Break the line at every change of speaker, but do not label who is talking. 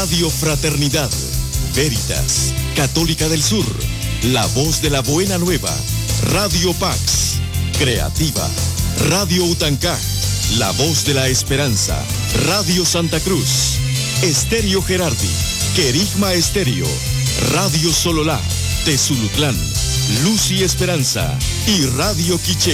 Radio Fraternidad, Veritas, Católica del Sur, La Voz de la Buena Nueva, Radio Pax, Creativa, Radio Utancaj, La Voz de la Esperanza, Radio Santa Cruz, Estéreo Gerardi, Querigma Estéreo, Radio Sololá, Tezulutlán, Luz y Esperanza y Radio Quiché.